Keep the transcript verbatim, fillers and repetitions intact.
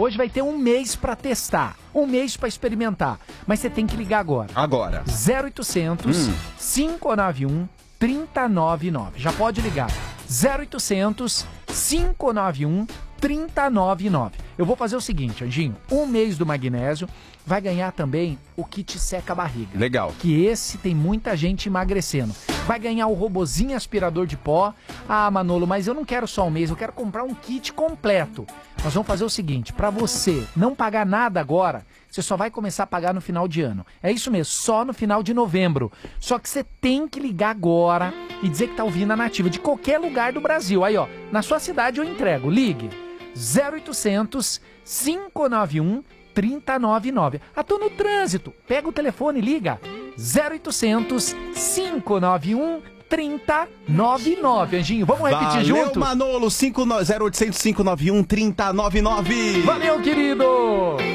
Hoje vai ter um mês pra testar, um mês pra experimentar. Mas você tem que ligar agora. Agora. zero oitocentos, cinco nove um, três zero nove nove. Já pode ligar. zero oitocentos, cinco nove um, três zero nove nove. Eu vou fazer o seguinte, Anjinho. Um mês do magnésio. Vai ganhar também o kit seca a barriga. Legal. Que esse tem muita gente emagrecendo. Vai ganhar o robozinho aspirador de pó. Ah, Manolo, mas eu não quero só um mês, eu quero comprar um kit completo. Nós vamos fazer o seguinte, para você não pagar nada agora, você só vai começar a pagar no final de ano. É isso mesmo, só no final de novembro. Só que você tem que ligar agora e dizer que tá ouvindo a Nativa de qualquer lugar do Brasil. Aí, ó, na sua cidade eu entrego. Ligue zero oitocentos, cinco nove um, três zero nove nove. Ah, tô no trânsito. Pega o telefone e liga. zero oitocentos, cinco nove um, três zero nove nove. Anjinho, vamos repetir Valeu, junto? Manolo, zero oitocentos, cinco nove um, três zero nove nove. Valeu, querido!